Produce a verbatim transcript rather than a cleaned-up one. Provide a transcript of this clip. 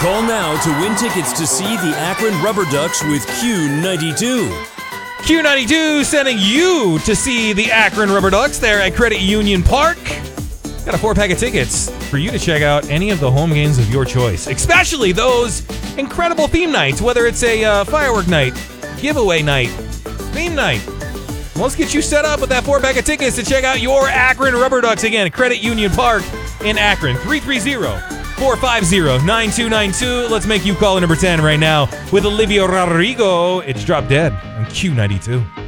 Call now to win tickets to see the Akron Rubber Ducks with Q ninety-two. Q ninety-two sending you to see the Akron Rubber Ducks there at Credit Union Park. Got a four-pack of tickets for you to check out any of the home games of your choice, especially those incredible theme nights, whether it's a uh, firework night, giveaway night, theme night. Let's get you set up with that four-pack of tickets to check out your Akron Rubber Ducks again at Credit Union Park in Akron. three three zero, four five zero, nine two nine two. Let's make you caller number ten right now with Olivia Rodrigo. It's Drop Dead on Q ninety-two.